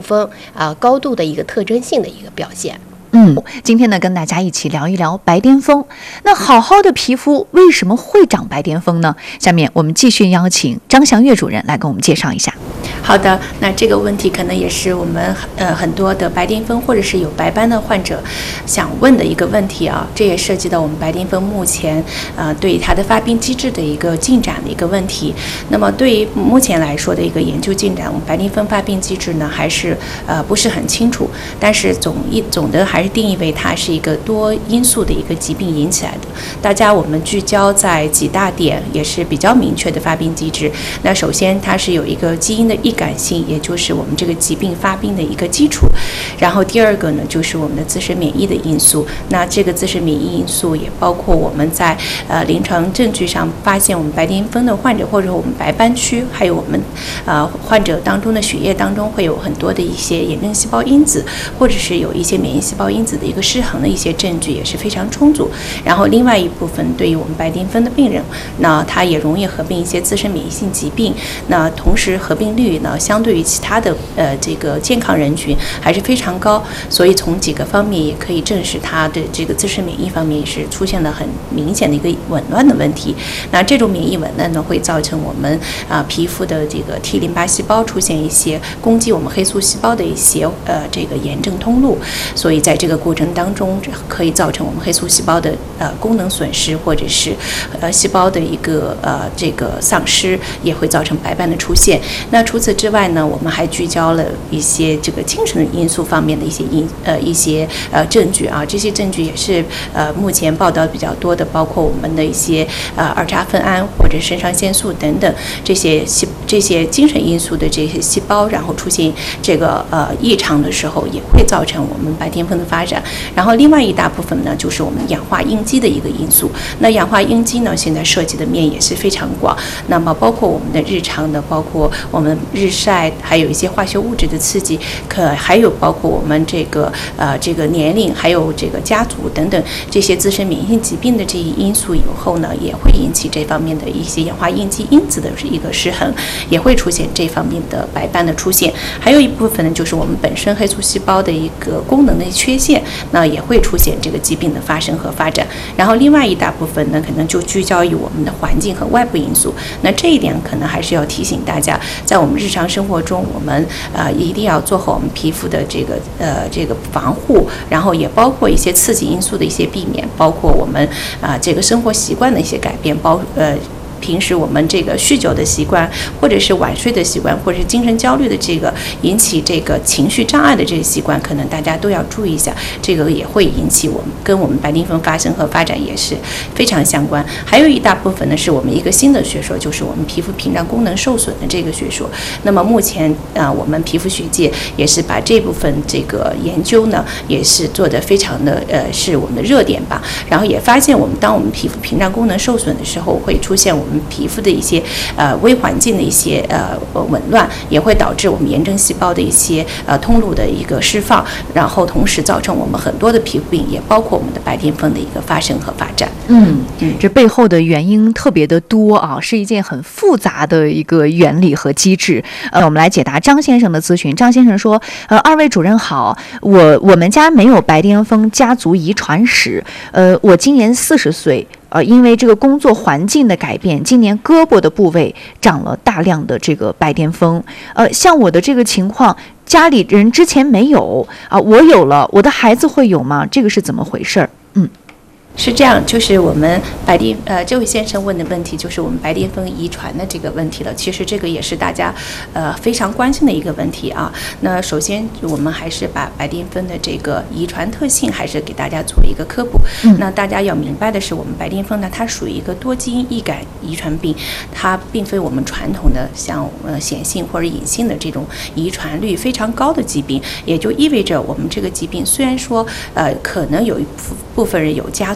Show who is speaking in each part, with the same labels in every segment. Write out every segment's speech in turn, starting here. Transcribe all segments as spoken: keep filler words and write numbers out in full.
Speaker 1: 风啊、呃、高度的一个特征性的一个表现。
Speaker 2: 嗯，今天呢，跟大家一起聊一聊白癜风。那好好的皮肤为什么会长白癜风呢？下面我们继续邀请张祥月主任来给我们介绍一下。
Speaker 3: 好的，那这个问题可能也是我们呃很多的白癜风或者是有白斑的患者想问的一个问题啊，这也涉及到我们白癜风目前呃对它的发病机制的一个进展的一个问题。那么对于目前来说的一个研究进展，我们白癜风发病机制呢还是呃不是很清楚，但是总一总的还是定义为它是一个多因素的一个疾病引起来的。大家我们聚焦在几大点，也是比较明确的发病机制。那首先它是有一个基因的易感性，也就是我们这个疾病发病的一个基础。然后第二个呢，就是我们的自身免疫的因素。那这个自身免疫因素也包括我们在呃临床证据上发现，我们白癜风的患者或者我们白斑区，还有我们呃患者当中的血液当中会有很多的一些炎症细胞因子，或者是有一些免疫细胞因子的一个失衡的一些证据也是非常充足。然后另外一部分对于我们白癜风的病人，那他也容易合并一些自身免疫性疾病，那同时合并率呢相对于其他的呃这个健康人群还是非常高，所以从几个方面也可以证实他的这个自身免疫方面是出现了很明显的一个紊乱的问题。那这种免疫紊乱呢会造成我们啊、呃、皮肤的这个 T 淋巴细胞出现一些攻击我们黑素细胞的一些呃这个炎症通路，所以在这个过程当中可以造成我们黑素细胞的呃功能损失，或者是呃细胞的一个呃这个丧失，也会造成白斑的出现。那除此之外呢，我们还聚焦了一些这个精神因素方面的一些因呃一些呃证据啊，这些证据也是呃目前报道比较多的，包括我们的一些呃二叉酚胺或者肾上腺素等等这些细这些精神因素的这些细胞，然后出现这个呃异常的时候，也会造成我们白癜风的发展。然后另外一大部分呢，就是我们氧化应激的一个因素。那氧化应激呢，现在涉及的面也是非常广，那么包括我们的日常的，包括我们日晒，还有一些化学物质的刺激，可还有包括我们这个呃这个年龄，还有这个家族等等这些自身免疫性疾病的这一因素以后呢，也会引起这方面的一些氧化应激因子的一个失衡，也会出现这方面的白斑的出现。还有一部分呢，就是我们本身黑素细胞的一个功能的缺陷，那也会出现这个疾病的发生和发展。然后另外一大部分呢，可能就聚焦于我们的环境和外部因素。那这一点可能还是要提醒大家，在我们日常生活中，我们呃一定要做好我们皮肤的这个呃这个防护，然后也包括一些刺激因素的一些避免，包括我们啊、呃、这个生活习惯的一些改变，包呃。平时我们这个酗酒的习惯，或者是晚睡的习惯，或者是精神焦虑的这个引起这个情绪障碍的这个习惯，可能大家都要注意一下，这个也会引起我们跟我们白癜风发生和发展也是非常相关。还有一大部分呢，是我们一个新的学说，就是我们皮肤屏障功能受损的这个学说。那么目前啊、呃，我们皮肤学界也是把这部分这个研究呢，也是做得非常的呃，是我们的热点吧。然后也发现，我们当我们皮肤屏障功能受损的时候，会出现我们我们皮肤的一些呃微环境的一些呃紊乱，也会导致我们炎症细胞的一些呃通路的一个释放，然后同时造成我们很多的皮肤病，也包括我们的白癜风的一个发生和发展。
Speaker 2: 嗯嗯，这背后的原因特别的多啊，是一件很复杂的一个原理和机制。呃，我们来解答张先生的咨询。张先生说，呃，二位主任好，我我们家没有白癜风家族遗传史，呃，我今年四十岁。呃，因为这个工作环境的改变，今年胳膊的部位长了大量的这个白癜风。呃，像我的这个情况，家里人之前没有啊、呃，我有了，我的孩子会有吗？这个是怎么回事儿？嗯。
Speaker 3: 是这样，就是我们白癜呃这位先生问的问题，就是我们白癜风遗传的这个问题了。其实这个也是大家呃非常关心的一个问题啊。那首先我们还是把白癜风的这个遗传特性还是给大家做一个科普。嗯、那大家要明白的是，我们白癜风呢，它属于一个多基因易感遗传病，它并非我们传统的像呃显性或者隐性的这种遗传率非常高的疾病，也就意味着我们这个疾病虽然说呃可能有一部分人有家族。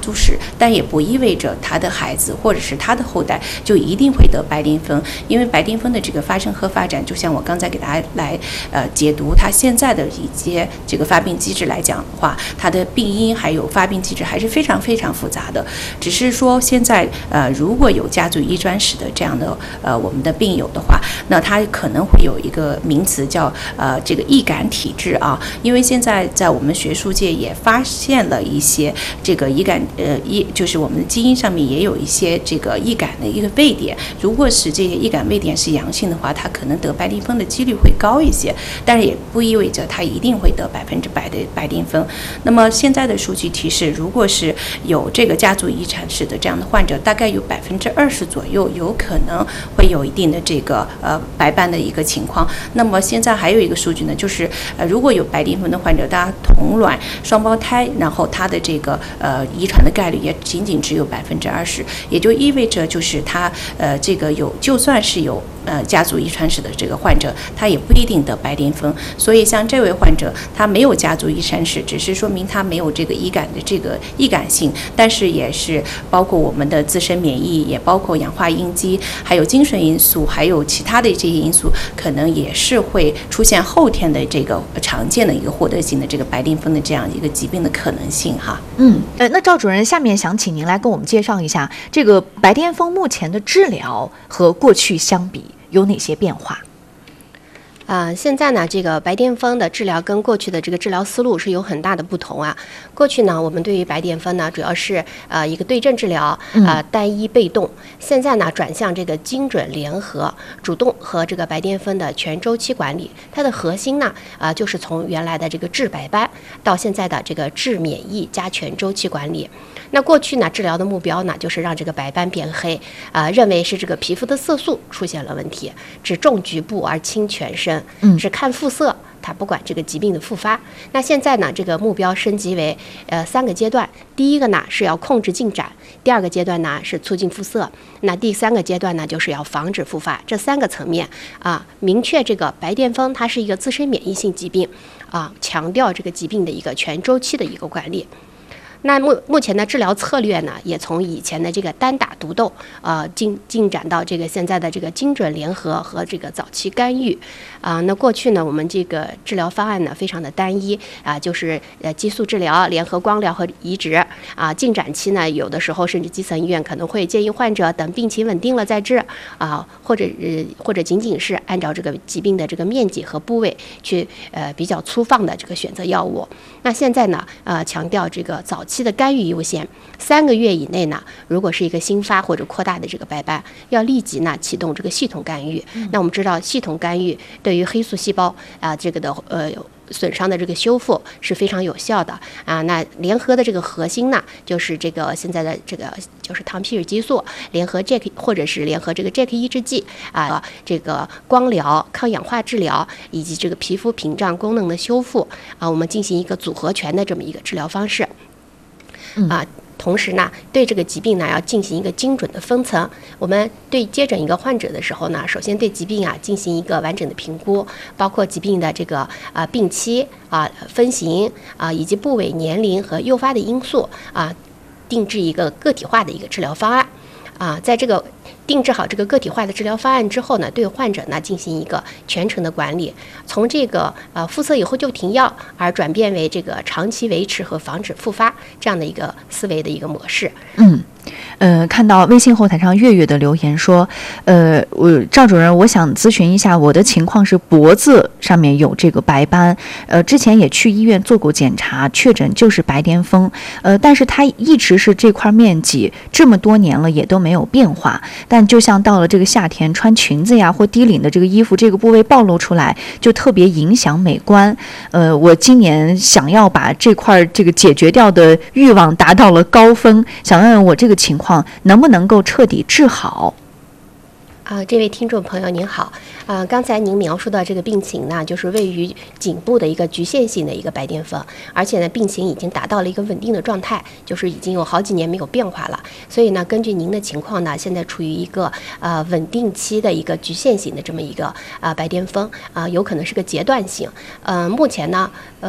Speaker 3: 族史，但也不意味着他的孩子或者是他的后代就一定会得白癜风，因为白癜风的这个发生和发展，就像我刚才给大家来呃解读它现在的一些这个发病机制来讲的话，它的病因还有发病机制还是非常非常复杂的。只是说现在呃如果有家族遗传史的这样的呃我们的病友的话，那他可能会有一个名词叫呃这个易感体质啊，因为现在在我们学术界也发现了一些这个易感呃易就是我们的基因上面也有一些这个易感的一个位点，如果是这些易感位点是阳性的话，他可能得白癜风的几率会高一些，但是也不意味着他一定会得百分之百的白癜风。那么现在的数据提示，如果是有这个家族遗传史的这样的患者，大概有百分之二十左右有可能会有一定的这个呃白斑的一个情况。那么现在还有一个数据呢，就是呃如果有白癜风的患者，大家同卵双胞胎，然后他的这个呃遗传的概率也仅仅只有百分之二十，也就意味着就是他呃这个有就算是有呃家族遗传史的这个患者，他也不一定得白癜风。所以像这位患者，他没有家族遗传史，只是说明他没有这个易感的这个易感性，但是也是包括我们的自身免疫，也包括氧化应激，还有精神因素，还有其他的这些因素，可能也是会出现后天的这个常见的一个获得性的这个白癜风的这样一个疾病的可能性哈。
Speaker 2: 嗯，呃，那赵主任，下面想请您来跟我们介绍一下这个白癜风目前的治疗和过去相比有哪些变化？
Speaker 1: 啊、呃，现在呢，这个白癜风的治疗跟过去的这个治疗思路是有很大的不同啊。过去呢，我们对于白癜风呢，主要是呃一个对症治疗，啊、呃、单一被动。现在呢，转向这个精准联合，主动和这个白癜风的全周期管理。它的核心呢，啊、呃、就是从原来的这个治白斑到现在的这个治免疫加全周期管理。那过去呢，治疗的目标呢，就是让这个白斑变黑，啊、呃，认为是这个皮肤的色素出现了问题，只重局部而轻全身。嗯，是看肤色，它不管这个疾病的复发。那现在呢，这个目标升级为呃三个阶段。第一个呢是要控制进展，第二个阶段呢是促进肤色，那第三个阶段呢就是要防止复发。这三个层面啊，明确这个白癜风它是一个自身免疫性疾病啊，强调这个疾病的一个全周期的一个管理。那目目前的治疗策略呢，也从以前的这个单打独斗，呃，进进展到这个现在的这个精准联合和这个早期干预，啊、呃，那过去呢，我们这个治疗方案呢非常的单一啊、呃，就是呃激素治疗、联合光疗和移植啊、呃，进展期呢，有的时候甚至基层医院可能会建议患者等病情稳定了再治啊、呃，或者呃或者仅仅是按照这个疾病的这个面积和部位去呃比较粗放的这个选择药物。那现在呢，呃，强调这个早期的干预优先，三个月以内呢，如果是一个新发或者扩大的这个白斑，要立即呢启动这个系统干预。嗯、那我们知道，系统干预对于黑素细胞啊、呃、这个的呃损伤的这个修复是非常有效的啊。那联合的这个核心呢，就是这个现在的这个就是糖皮质激素，联合 J A K 或者是联合这个 J A K 抑制剂啊，这个光疗、抗氧化治疗以及这个皮肤屏障功能的修复啊，我们进行一个组合拳的这么一个治疗方式。啊，同时呢，对这个疾病呢要进行一个精准的分层。我们对接诊一个患者的时候呢，首先对疾病啊进行一个完整的评估，包括疾病的这个啊病期啊分型啊以及部位、年龄和诱发的因素啊，定制一个个体化的一个治疗方案。啊，在这个定制好这个个体化的治疗方案之后呢，对患者呢进行一个全程的管理，从这个呃复测以后就停药，而转变为这个长期维持和防止复发这样的一个思维的一个模式。
Speaker 2: 嗯。呃，看到微信后台上月月的留言说，呃，我赵主任，我想咨询一下，我的情况是脖子上面有这个白斑，呃，之前也去医院做过检查，确诊就是白癜风，呃，但是它一直是这块面积，这么多年了也都没有变化，但就像到了这个夏天，穿裙子呀或低领的这个衣服，这个部位暴露出来，就特别影响美观。呃，我今年想要把这块这个解决掉的欲望达到了高峰，想问问我这个情况能不能够彻底治好？
Speaker 1: 啊、呃，这位听众朋友您好，啊、呃，刚才您描述到这个病情呢，就是位于颈部的一个局限性的一个白癜风，而且呢，病情已经达到了一个稳定的状态，就是已经有好几年没有变化了。所以呢，根据您的情况呢，现在处于一个呃稳定期的一个局限性的这么一个啊、呃、白癜风啊、呃，有可能是个阶段性。呃，目前呢，呃。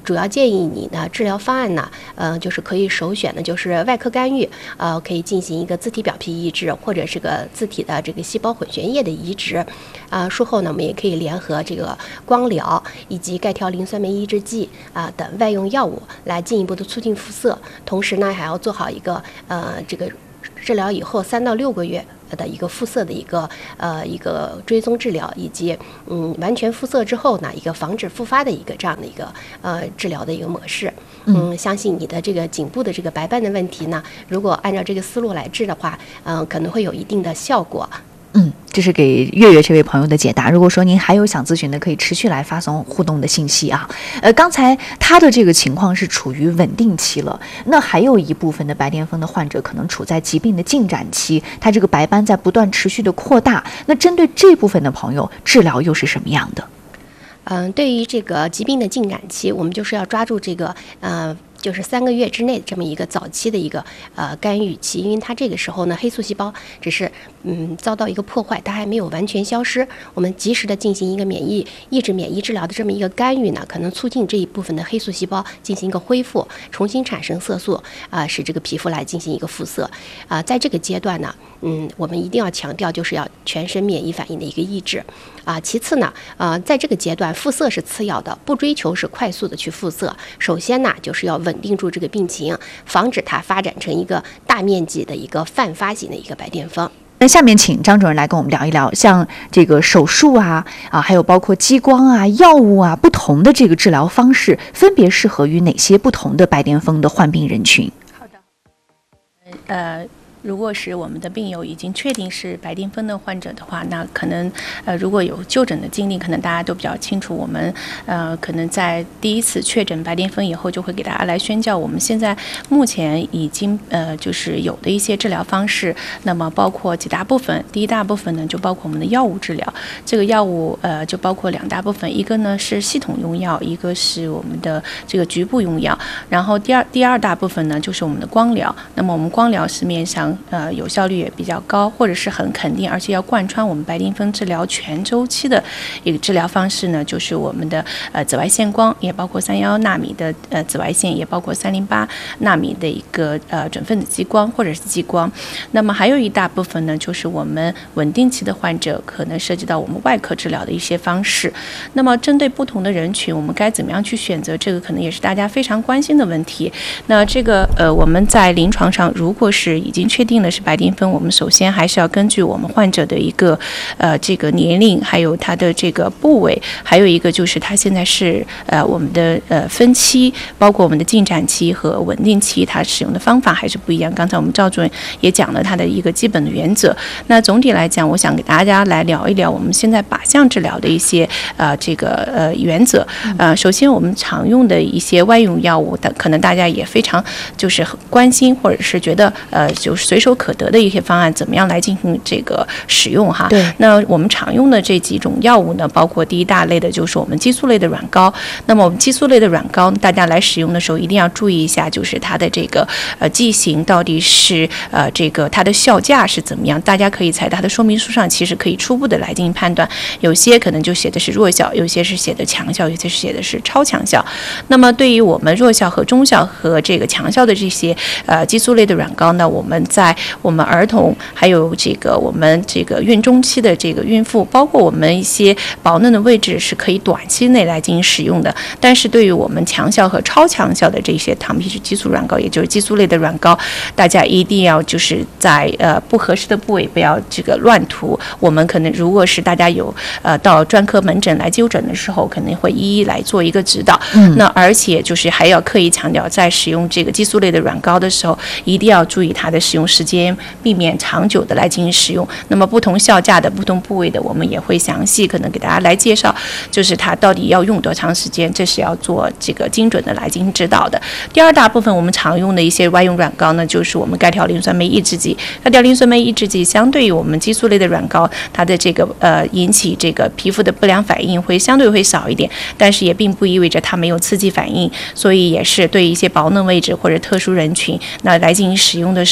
Speaker 1: 主要建议你呢治疗方案呢，呃，就是可以首选的就是外科干预，呃，可以进行一个自体表皮移植或者是个自体的这个细胞混悬液的移植，啊、呃，术后呢我们也可以联合这个光疗以及钙条磷酸酶抑制剂啊、呃、等外用药物来进一步的促进肤色，同时呢还要做好一个呃这个治疗以后三到六个月的一个肤色的一个呃一个追踪治疗，以及嗯完全肤色之后呢一个防止复发的一个这样的一个呃治疗的一个模式。嗯，相信你的这个颈部的这个白斑的问题呢，如果按照这个思路来治的话，嗯、呃，可能会有一定的效果。
Speaker 2: 嗯，这是给月月这位朋友的解答。如果说您还有想咨询的，可以持续来发送互动的信息啊。呃，刚才他的这个情况是处于稳定期了，那还有一部分的白癜风的患者可能处在疾病的进展期，他这个白斑在不断持续的扩大。那针对这部分的朋友，治疗又是什么样的？
Speaker 1: 嗯，对于这个疾病的进展期，我们就是要抓住这个呃。就是三个月之内这么一个早期的一个呃干预期，因为它这个时候呢，黑素细胞只是嗯遭到一个破坏，它还没有完全消失。我们及时的进行一个免疫抑制免疫治疗的这么一个干预呢，可能促进这一部分的黑素细胞进行一个恢复，重新产生色素啊、呃，使这个皮肤来进行一个复色啊、呃。在这个阶段呢，嗯，我们一定要强调就是要全身免疫反应的一个抑制啊、呃。其次呢，呃，在这个阶段复色是次要的，不追求是快速的去复色。首先呢，就是要稳定住这个病情，防止它发展成一个大面积的一个泛发型的一个白癜风。
Speaker 2: 那下面请张主任来跟我们聊一聊，像这个手术啊啊，还有包括激光啊、药物啊，不同的这个治疗方式，分别适合于哪些不同的白癜风的患病人群？
Speaker 3: 好的，呃。如果是我们的病友已经确定是白癜风的患者的话，那可能呃如果有就诊的经历，可能大家都比较清楚。我们呃可能在第一次确诊白癜风以后，就会给大家来宣教我们现在目前已经呃就是有的一些治疗方式。那么包括几大部分，第一大部分呢就包括我们的药物治疗。这个药物呃就包括两大部分，一个呢是系统用药，一个是我们的这个局部用药。然后第二第二大部分呢就是我们的光疗。那么我们光疗是面向呃，有效率也比较高，或者是很肯定，而且要贯穿我们白癜风治疗全周期的一个治疗方式呢，就是我们的呃紫外线光，也包括三幺幺纳米的呃紫外线，也包括三零八纳米的一个呃准分子激光或者是激光。那么还有一大部分呢，就是我们稳定期的患者，可能涉及到我们外科治疗的一些方式。那么针对不同的人群，我们该怎么样去选择？这个可能也是大家非常关心的问题。那这个呃我们在临床上，如果是已经确定了是白癜风，我们首先还是要根据我们患者的一个呃这个年龄，还有他的这个部位，还有一个就是他现在是呃我们的呃分期，包括我们的进展期和稳定期，它使用的方法还是不一样。刚才我们赵主任也讲了他的一个基本的原则。那总体来讲，我想给大家来聊一聊我们现在靶向治疗的一些呃这个呃原则。呃，首先我们常用的一些外用药物的，可能大家也非常就是很关心，或者是觉得呃就是随手可得的一些方案，怎么样来进行这个使用哈？
Speaker 2: 对。
Speaker 3: 那我们常用的这几种药物呢，包括第一大类的就是我们激素类的软膏。那么我们激素类的软膏，大家来使用的时候一定要注意一下，就是它的这个呃剂型到底是呃这个它的效价是怎么样？大家可以在它的说明书上其实可以初步的来进行判断，有些可能就写的是弱效，有些是写的强效，有些是写的是超强效。那么对于我们弱效和中效和这个强效的这些呃激素类的软膏呢，我们在我们儿童还有这个我们这个孕中期的这个孕妇，包括我们一些保嫩的位置是可以短期内来进行使用的。但是对于我们强效和超强效的这些糖皮质激素软膏，也就是激素类的软膏，大家一定要就是在呃不合适的部位不要这个乱涂。我们可能如果是大家有呃到专科门诊来就诊的时候，可能会一一来做一个指导。嗯，那而且就是还要刻意强调，在使用这个激素类的软膏的时候，一定要注意它的使用时间，避免长久的来进行使用。那么不同效价的不同部位的，我们也会详细可能给大家来介绍，就是它到底要用多长时间，这是要做这个精准的来进行指导的。第二大部分我们常用的一些外用软膏呢，就是我们钙条磷酸酶抑制剂。钙条磷酸酶抑制剂相对于我们激素类的软膏，它的这个呃引起这个皮肤的不良反应会相对会少一点，但是也并不意味着它没有刺激反应，所以也是对一些保嫩位置或者特殊人群，那来进行使用的时候也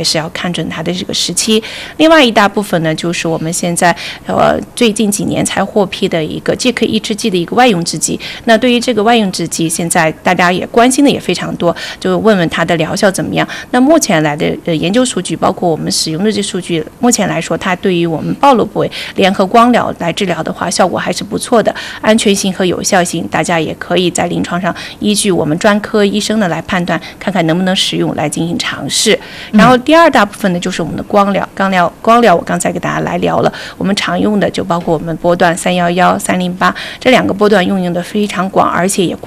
Speaker 3: 是要看准它的这个时期。另外一大部分呢，就是我们现在呃最近几年才获批的一个介克抑制剂的一个外用制剂。那对于这个外用制剂，现在大家也关心的也非常多，就问问它的疗效怎么样。那目前来的呃研究数据，包括我们使用的这数据，目前来说，它对于我们暴露部位联合光疗来治疗的话，效果还是不错的，安全性和有效性，大家也可以在临床上依据我们专科医生的来判断，看看能不能使用来进行尝试。然后第二大部分呢，就是我们的光疗，光疗光疗我刚才给大家来聊了，我们常用的就包括我们波段三一一、三零八这两个波段运用的非常广，而且也